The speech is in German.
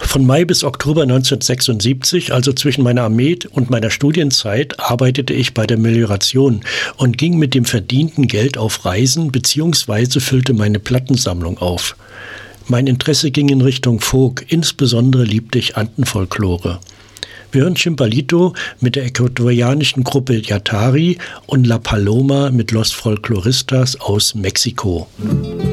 Von Mai bis Oktober 1976, also zwischen meiner Armee und meiner Studienzeit, arbeitete ich bei der Melioration und ging mit dem verdienten Geld auf Reisen bzw. füllte meine Plattensammlung auf. Mein Interesse ging in Richtung Folk, insbesondere liebte ich Andenfolklore. Wir hören Chimpalito mit der ecuadorianischen Gruppe Yatari und La Paloma mit Los Folkloristas aus Mexiko.